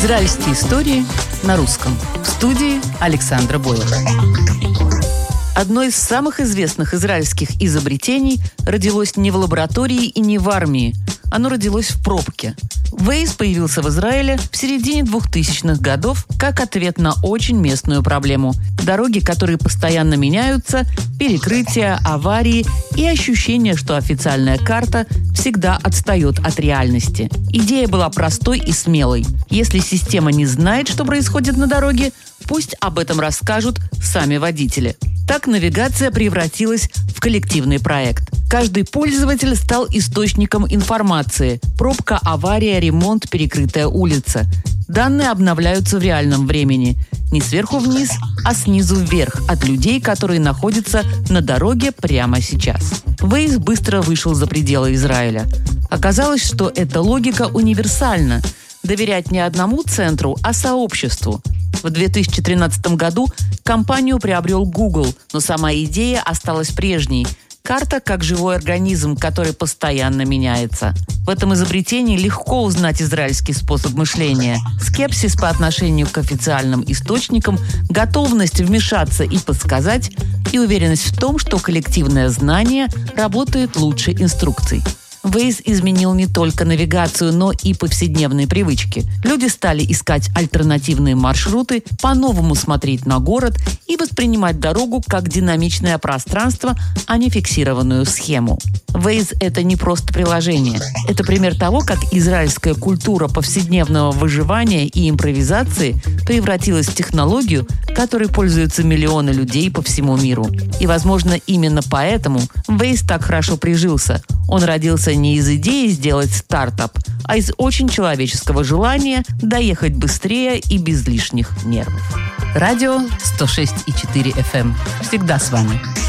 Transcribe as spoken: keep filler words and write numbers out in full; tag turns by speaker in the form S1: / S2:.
S1: Израильские истории на русском. В студии Александра Боева. Одно из самых известных израильских изобретений родилось не в лаборатории и не в армии. Оно родилось в пробке. Waze появился в Израиле в середине двухтысячных годов как ответ на очень местную проблему. Дороги, которые постоянно меняются, перекрытия, аварии и ощущение, что официальная карта всегда отстает от реальности. Идея была простой и смелой. Если система не знает, что происходит на дороге, пусть об этом расскажут сами водители. Так навигация превратилась в коллективный проект. Каждый пользователь стал источником информации. Пробка, авария, ремонт, перекрытая улица. Данные обновляются в реальном времени. Не сверху вниз, а снизу вверх от людей, которые находятся на дороге прямо сейчас. Waze быстро вышел за пределы Израиля. Оказалось, что эта логика универсальна. Доверять не одному центру, а сообществу. В две тысячи тринадцатом году компанию приобрел Google, но сама идея осталась прежней. Карта как живой организм, который постоянно меняется. В этом изобретении легко узнать израильский способ мышления. Скепсис по отношению к официальным источникам, готовность вмешаться и подсказать, и уверенность в том, что коллективное знание работает лучше инструкций. Waze изменил не только навигацию, но и повседневные привычки. Люди стали искать альтернативные маршруты, по-новому смотреть на город и воспринимать дорогу как динамичное пространство, а не фиксированную схему. Waze – это не просто приложение. Это пример того, как израильская культура повседневного выживания и импровизации превратилась в технологию, которой пользуются миллионы людей по всему миру. И, возможно, именно поэтому Waze так хорошо прижился. Он родился не из идеи сделать стартап, а из очень человеческого желания доехать быстрее и без лишних нервов. Радио сто шесть и четыре эф эм. Всегда с вами.